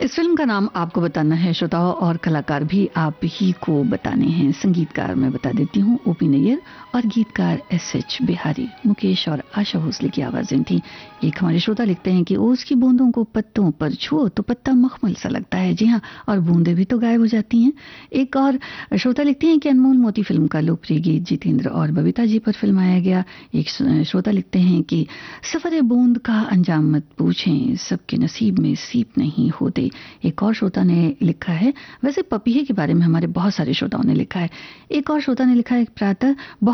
इस फिल्म का नाम आपको बताना है श्रोताओं, और कलाकार भी आप ही को बताने हैं। संगीतकार मैं बता देती हूँ ओपी नैयर और गीतकार एस.एच. बिहारी। मुकेश और आशा भोसले की आवाजें थी। एक हमारे श्रोता लिखते हैं कि ओस की बूंदों को पत्तों पर छुओ तो पत्ता मखमल सा लगता है। जी हाँ, और बूंदें भी तो गायब हो जाती हैं। एक और श्रोता लिखते हैं कि अनमोल मोती फिल्म का लोकप्रिय गीत जितेंद्र और बबीता जी पर फिल्माया गया। एक श्रोता लिखते हैं कि सफर बूंद का अंजाम मत पूछें, सबके नसीब में सीप नहीं होते। एक और श्रोता ने लिखा है, वैसे पपीहे के बारे में हमारे बहुत सारे श्रोताओं ने लिखा है। एक और श्रोता ने लिखा है, प्रातः